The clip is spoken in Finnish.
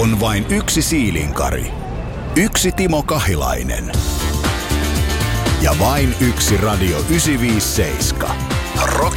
On vain yksi Siilinkari. Yksi Timo Kahilainen. Ja vain yksi Radio 957.